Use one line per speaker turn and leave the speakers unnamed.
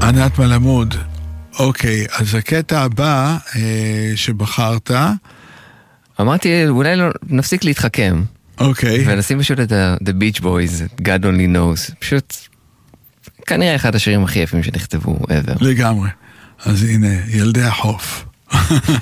ענת מלמוד. אוקיי, אז הקטע הבא שבחרת...
אמרתי, אולי לא, נפסיק להתחכם.
אוקיי.
ונשים פשוט את The Beach Boys, God Only Knows. פשוט, כנראה אחד השירים הכי יפים שנכתבו ever.
לגמרי. אז הנה, ילדי החוף.